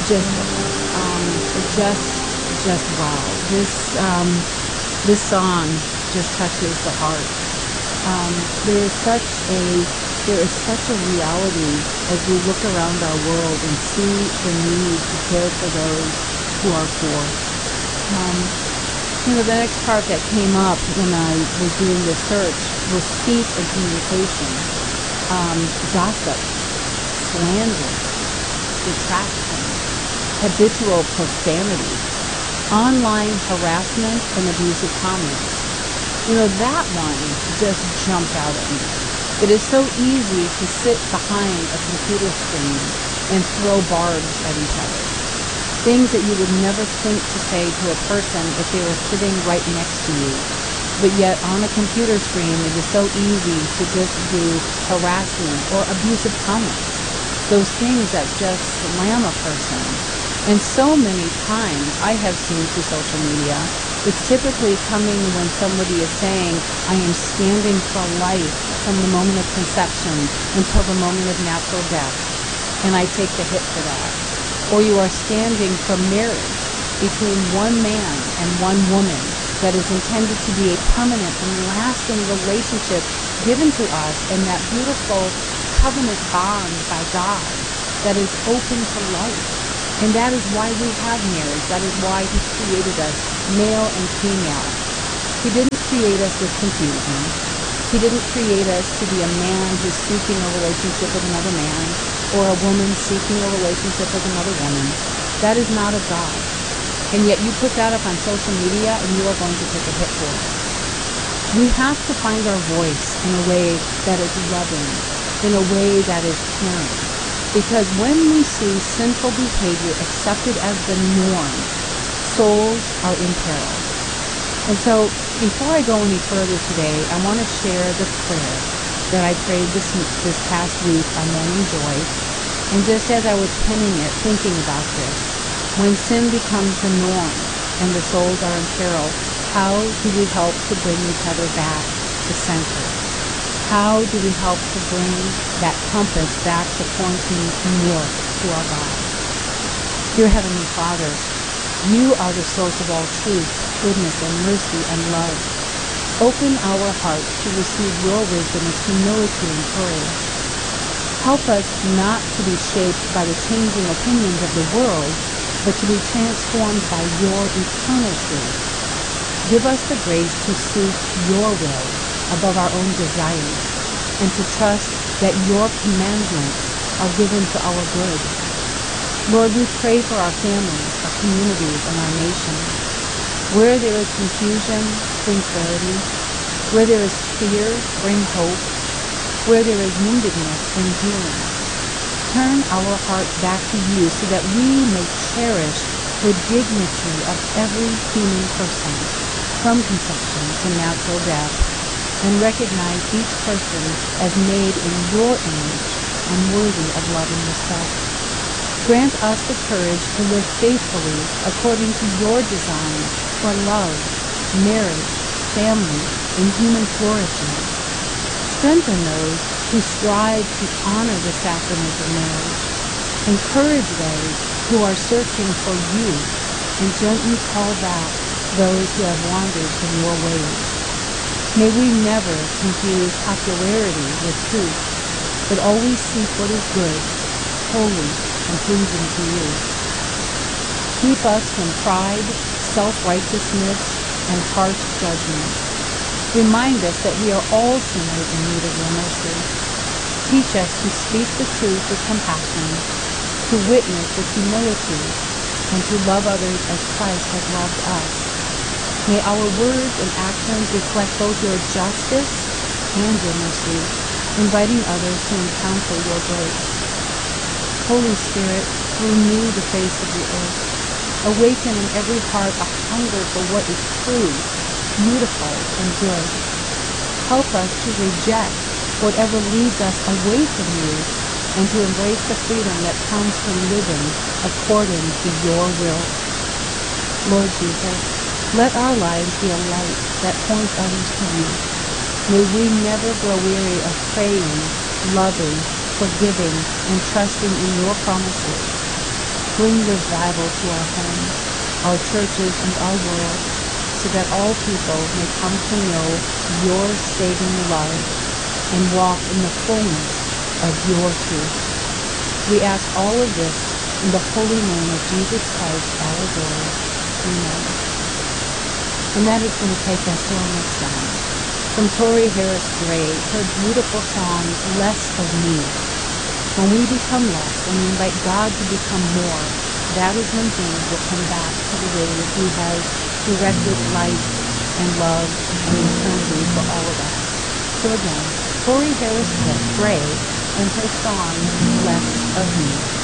just, just, just wow. This song just touches the heart. There is such a reality as we look around our world and see the need to care for those who are poor. The next part that came up when I was doing this search was speech and communication, gossip, slander, detraction, habitual profanity, online harassment, and abusive comments. That one just jumped out at me. It is so easy to sit behind a computer screen and throw barbs at each other. Things that you would never think to say to a person if they were sitting right next to you. But yet on a computer screen, it is so easy to just do harassment or abusive comments. Those things that just slam a person. And so many times I have seen through social media, it's typically coming when somebody is saying, I am standing for life from the moment of conception until the moment of natural death, and I take the hit for that. Or you are standing for marriage between one man and one woman that is intended to be a permanent and lasting relationship given to us in that beautiful covenant bond by God that is open to life. And that is why we have marriage. That is why He created us, male and female. He didn't create us with confusion. He didn't create us to be a man who's seeking a relationship with another man, or a woman seeking a relationship with another woman. That is not of God. And yet you put that up on social media and you are going to take a hit for it. We have to find our voice in a way that is loving, in a way that is caring. Because when we see sinful behavior accepted as the norm, souls are in peril. And so, before I go any further today, I want to share the prayer that I prayed this past week on Morning Joy. And just as I was penning it, thinking about this, when sin becomes the norm and the souls are in peril, how do we help to bring each other back to center? How do we help to bring that compass back to pointing north to our God? Dear Heavenly Father, You are the source of all truth, goodness, and mercy and love. Open our hearts to receive Your wisdom with humility and courage. Help us not to be shaped by the changing opinions of the world, but to be transformed by Your eternal truth. Give us the grace to seek Your will above our own desires, and to trust that Your commandments are given for our good. Lord, we pray for our families, our communities, and our nation. Where there is confusion, bring clarity. Where there is fear, bring hope. Where there is woundedness, bring healing. Turn our hearts back to You so that we may cherish the dignity of every human person, from conception to natural death, and recognize each person as made in Your image and worthy of love and respect. Grant us the courage to live faithfully according to Your design for love, marriage, family, and human flourishing. Strengthen those who strive to honor the sacrament of marriage. Encourage those who are searching for You, and gently call back those who have wandered from Your ways. May we never confuse popularity with truth, but always seek what is good, holy, and pleasing to You. Keep us from pride, self-righteousness, and harsh judgment. Remind us that we are all sinners in need of Your mercy. Teach us to speak the truth with compassion, to witness with humility, and to love others as Christ has loved us. May our words and actions reflect both Your justice and Your mercy, inviting others to encounter Your grace. Holy Spirit, renew the face of the earth. Awaken in every heart a hunger for what is true, beautiful, and good. Help us to reject whatever leads us away from You, and to embrace the freedom that comes from living according to Your will. Lord Jesus, let our lives be a light that points others to You. May we never grow weary of praying, loving, forgiving, and trusting in Your promises. Bring revival to our homes, our churches, and our world, so that all people may come to know your saving love and walk in the fullness of your truth. We ask all of this in the holy name of Jesus Christ, our Lord. Amen. And that is going to take us to our next song. From Tori Harris Gray, her beautiful song, Less of Me. When we become less and we invite God to become more, that is when things will come back to the way that He has directed life and love and eternity for all of us. So again, Tori Harris Gray and her song, Less of Me.